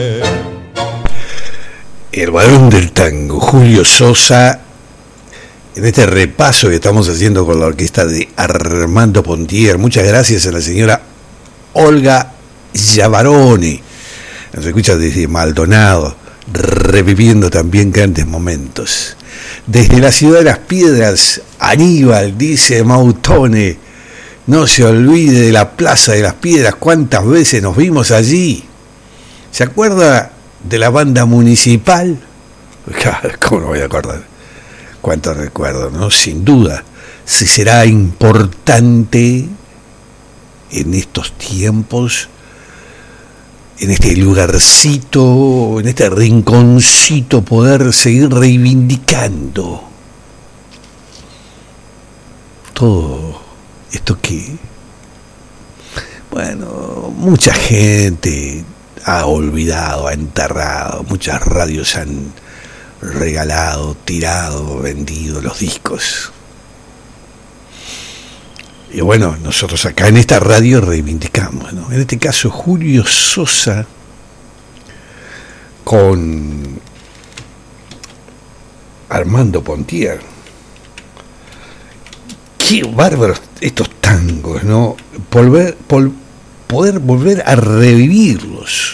El varón del tango, Julio Sosa, en este repaso que estamos haciendo con la orquesta de Armando Pontier. Muchas gracias a la señora Olga Yavaroni. Nos escucha desde Maldonado, reviviendo también grandes momentos. Desde la ciudad de las piedras, Aníbal, dice Mautone, no se olvide de la Plaza de las Piedras, cuántas veces nos vimos allí. ¿Se acuerda de la banda municipal? ¿Cómo no voy a acordar? Cuántos recuerdos, ¿no? Sin duda, si será importante en estos tiempos, en este lugarcito, en este rinconcito, poder seguir reivindicando todo esto que, bueno, mucha gente ha olvidado, ha enterrado, muchas radios han regalado, tirado, vendido los discos. Y bueno, nosotros acá en esta radio reivindicamos, ¿no? En este caso Julio Sosa con Armando Pontier. Qué bárbaros estos tangos, ¿no? Poder volver a revivirlos.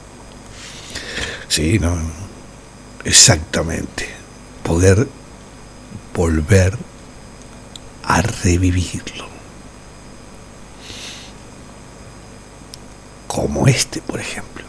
Sí, no, exactamente. Poder volver a revivirlo. Como este, por ejemplo.